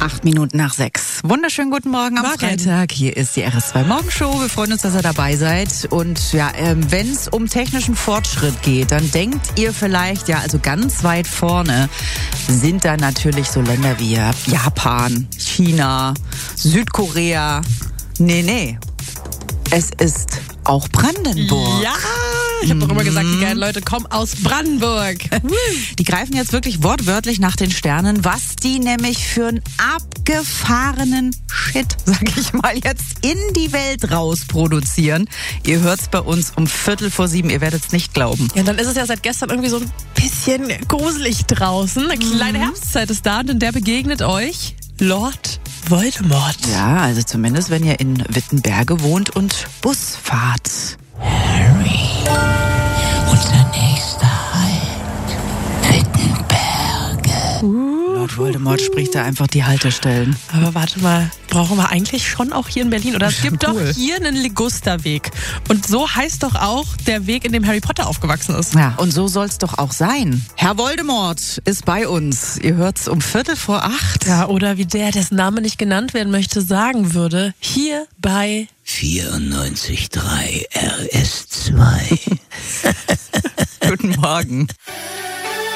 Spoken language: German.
8:08. Wunderschönen guten Morgen am Freitag. Hier ist die RS2 Morgenshow. Wir freuen uns, dass ihr dabei seid. Und ja, wenn es um technischen Fortschritt geht, dann denkt ihr vielleicht, ja, also ganz weit vorne sind da natürlich so Länder wie Japan, China, Südkorea. Nee. Es ist auch Brandenburg. Ja! Ich habe doch immer gesagt, die geilen Leute kommen aus Brandenburg. Die greifen jetzt wirklich wortwörtlich nach den Sternen, was die nämlich für einen abgefahrenen Shit, sag ich mal, jetzt in die Welt raus produzieren. Ihr hört's bei uns um 6:45, ihr werdet's nicht glauben. Ja, dann ist es ja seit gestern irgendwie so ein bisschen gruselig draußen. Eine kleine Herbstzeit ist da und in der begegnet euch Lord Voldemort. Ja, also zumindest, wenn ihr in Wittenberge wohnt und Bus fahrt. Harry, unser nächster Halt, Wittenberge. Lord Voldemort spricht da einfach die Haltestellen. Aber warte mal, brauchen wir eigentlich schon auch hier in Berlin? Oder es gibt doch hier einen Ligusterweg. Und so heißt doch auch der Weg, in dem Harry Potter aufgewachsen ist. Ja, und so soll's doch auch sein. Herr Voldemort ist bei uns. Ihr hört's um 7:45. Ja, oder wie der, dessen Name nicht genannt werden möchte, sagen würde, hier bei 94.3 RS2. Guten Morgen.